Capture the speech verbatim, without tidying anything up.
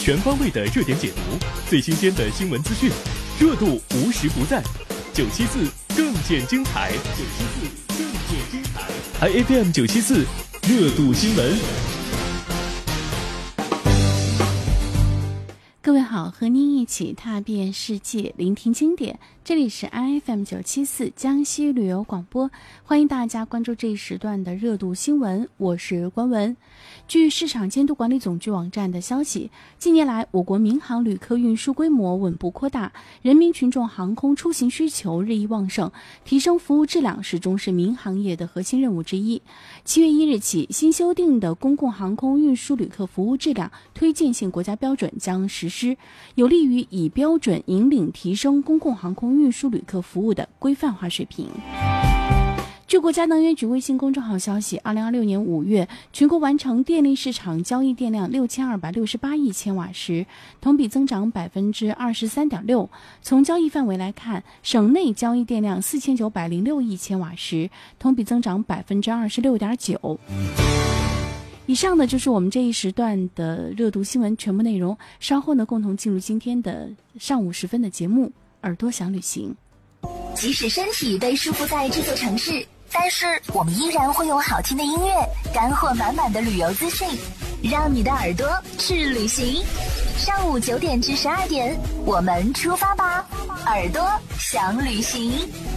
全方位的热点解读，最新鲜的新闻资讯，热度无时不在。九七四更见精彩，九七四更见精彩。I F M 九七四热度新闻。 各位好，和您一起踏遍世界，聆听经典。这里是 I F M 九七四江西旅游广播，欢迎大家关注这一时段的热度新闻，我是关文。据市场监督管理总局网站的消息，近年来我国民航旅客运输规模稳步扩大，人民群众航空出行需求日益旺盛，提升服务质量始终是民航业的核心任务之一。七月一日起，新修订的公共航空运输旅客服务质量推荐性国家标准将实施，有利于以标准引领提升公共航空运输旅客服务的规范化水平。据国家能源局微信公众号消息，二零二六年五月，全国完成电力市场交易电量六千二百六十八亿千瓦时，同比增长百分之二十三点六。从交易范围来看，省内交易电量四千九百零六亿千瓦时，同比增长百分之二十六点九。以上呢就是我们这一时段的热度新闻全部内容。稍后呢，共同进入今天的上午时分的节目《耳朵想旅行》。 即使身体被束缚在这座城市，但是我们依然会有好听的音乐，干货满满的旅游资讯，让你的耳朵去旅行。上午九点至十二点，我们出发吧，耳朵想旅行。